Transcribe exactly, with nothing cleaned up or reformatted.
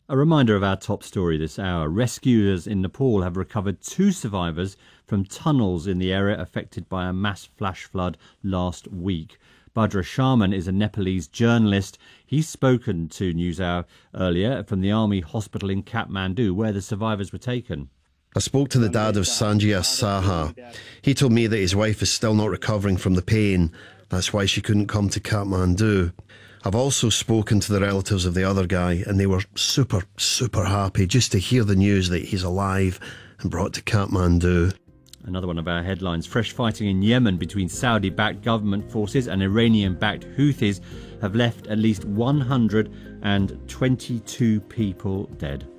A reminder of our top story this hour. Rescuers in Nepal have recovered two survivors from tunnels in the area affected by a mass flash flood last week. Bhadra Sharman is a Nepalese journalist. He's spoken to NewsHour earlier from the army hospital in Kathmandu, where the survivors were taken. I spoke to the dad of Sanjaya Saha. He told me that his wife is still not recovering from the pain. That's why she couldn't come to Kathmandu. I've also spoken to the relatives of the other guy, and they were super, super happy just to hear the news that he's alive and brought to Kathmandu. Another one of our headlines. Fresh fighting in Yemen between Saudi-backed government forces and Iranian-backed Houthis have left at least one hundred twenty-two people dead.